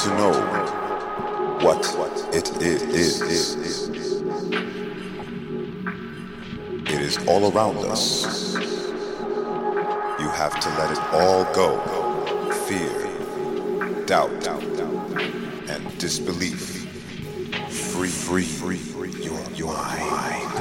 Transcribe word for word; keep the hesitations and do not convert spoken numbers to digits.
to know what it is. It is all around us. You have to let it all go. Fear, doubt, and disbelief. Free, free, free, your, your mind.